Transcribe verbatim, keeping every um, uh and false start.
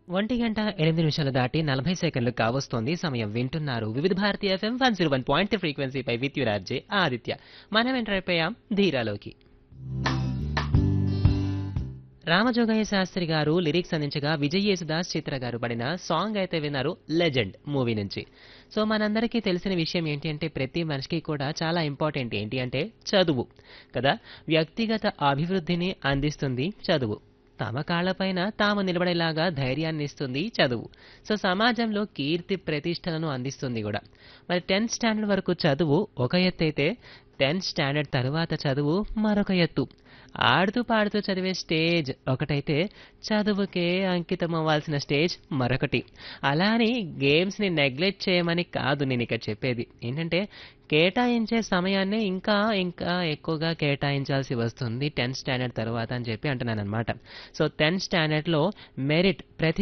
ఒంటి గంట ఎనిమిది నిమిషాలు దాటి నలభై సెకండ్లు కావస్తోంది సమయం. వింటున్నారు వివిధ Bharati FM one zero one point ఫ్రీక్వెన్సీపై with యురార్జే Aditya. మనం ఎంటర్ అయిపోయాం ధీరాలోకి. రామజోగయ్య శాస్త్రి గారు లిరిక్స్ అందించగా విజయ్ యేసుదాస్ చిత్ర గారు పడిన సాంగ్ అయితే విన్నారు లెజెండ్ మూవీ నుంచి. సో మనందరికీ తెలిసిన విషయం ఏంటి అంటే ప్రతి మనిషికి కూడా చాలా ఇంపార్టెంట్ ఏంటి అంటే చదువు కదా. వ్యక్తిగత అభివృద్ధిని అందిస్తుంది చదువు. తమ కాళ్లపైన తాము నిలబడేలాగా ధైర్యాన్ని ఇస్తుంది చదువు. సో సమాజంలో కీర్తి ప్రతిష్టలను అందిస్తుంది కూడా. మరి టెన్త్ స్టాండర్డ్ వరకు చదువు ఒక ఎత్తు అయితే టెన్త్ స్టాండర్డ్ తరువాత చదువు మరొక ఎత్తు. ఆడుతూ పాడుతూ చదివే స్టేజ్ ఒకటైతే చదువుకే అంకితం అవ్వాల్సిన స్టేజ్ మరొకటి. అలా అని గేమ్స్ని నెగ్లెక్ట్ చేయమని కాదు నేను ఇక్కడ చెప్పేది. ఏంటంటే కేటాయించే సమయాన్నే ఇంకా ఇంకా ఎక్కువగా కేటాయించాల్సి వస్తుంది టెన్త్ స్టాండర్డ్ తర్వాత అని చెప్పి అంటున్నాను అనమాట. సో టెన్త్ స్టాండర్డ్లో మెరిట్ ప్రతి